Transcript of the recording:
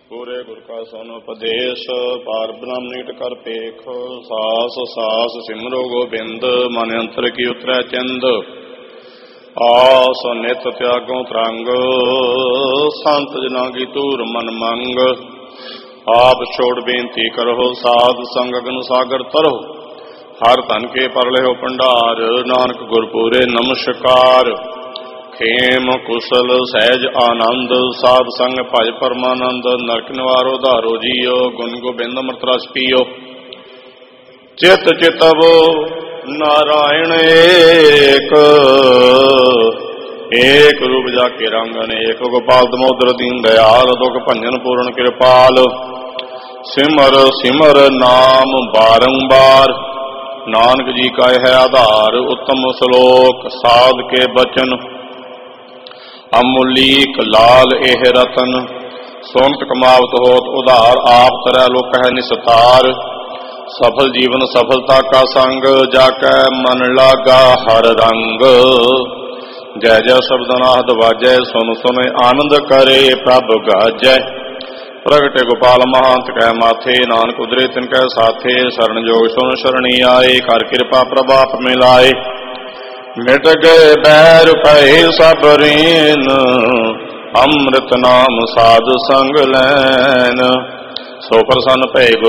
ਪੂਰੇ ਗੁਰ ਕਾ ਸੋਨ ਉਪਦੇਸ਼ ਪਾਰ ਬ੍ਰਹਮ ਨੀਟ ਕਰ ਪੇਖ ਸਾਸ ਸਾਸ ਸਿਮਰੋ ਗੋਬਿੰਦ ਮਨ ਅੰਤਰ ਕੀ ਉਤਰੈ ਚਿੰਦ ਆਸ ਨਿਤ ਤਿਆਗੋਂ ਤਰੰਗ ਸੰਤ ਜਨਾਂ ਕੀ ਧੂਰ ਮਨ ਮੰਗ ਆਪ ਛੋੜ ਬੇਨਤੀ ਕਰੋ ਸਾਧ ਸੰਗ ਅਗਨ ਸਾਗਰ ਤਰੋ ਹਰ ਧਨ ਕੇ ਪਰ ਲਿਓ ਭੰਡਾਰ ਨਾਨਕ ਗੁਰਪੂਰੇ ਨਮਸਕਾਰ ਖੇਮ ਕੁਸ਼ਲ ਸਹਿਜ ਆਨੰਦ ਸਾਧ ਸੰਗ ਭਜ ਪਰਮਾਨੰਦ ਨਰਕ ਨਿਵਾਰੋ ਧਾਰੋ ਜੀਓ ਗੁਣ ਗੋਬਿੰਦ ਅੰਮ੍ਰਿਤ ਰਸ ਪੀਓ ਚਿਤ ਚਿਤਵੋ ਨਾਰਾਇਣ ਏਕ ਰੂਪ ਜਾ ਕੇ ਰੰਗ ਅਨੇਕ ਗੋਪਾਲ ਦਮੋਦਰ ਦੀਨ ਦਇਆਲ ਦੁਖ ਭੰਜਨ ਪੂਰਨ ਕਿਰਪਾਲ ਸਿਮਰ ਸਿਮਰ ਨਾਮ ਬਾਰੰਬਾਰ ਨਾਨਕ ਜੀ ਕਾ ਹੈ ਆਧਾਰ ਉੱਤਮ ਸ਼ਲੋਕ ਸਾਧ ਕੇ ਬਚਨ ਅਮੁਲੀਕ ਲਾਲ ਇਹ ਰਤਨ ਸੋਨਤ ਕਮਾਵਤ ਹੋਤ ਉਧਾਰ ਆਪ ਤਰੈ ਲੋਕ ਹੈ ਨਿਸਤਾਰ ਸਫਲ ਜੀਵਨ ਸਫਲਤਾ ਕਾ ਸੰਗ ਜਾ ਕੈ ਮਨ ਲਾਗਾ ਹਰ ਰੰਗ ਜੈ ਜੈ ਸ਼ਬਦਨਾਦ ਵਾਜੈ ਸੁਨ ਸੁਨ ਆਨੰਦ ਕਰੇ ਪ੍ਰਭ ਗਾਜੈ ਪ੍ਰਗਟੇ ਗੋਪਾਲ ਮਹੰਤ ਕੈ ਮਾਥੇ ਨਾਨਕ ਉਦਰੇ ਤਿਨ ਕੈ ਸਾਥੇ ਸਰਣ ਜੋਗ ਸੁਨ ਸ਼ਰਣੀ ਆਏ ਕਰ ਕਿਰਪਾ ਪ੍ਰਭਾਪ ਮਿਲਾਏ ਮਿਟ ਗਏ ਬੈਰ ਭਏ ਸਭ ਰੀਨ ਅੰਮ੍ਰਿਤ ਨਾਮ ਸਾਧ ਸੰਗ ਲੈਨ ਸੋ ਪ੍ਰਸੰਨ ਭਏ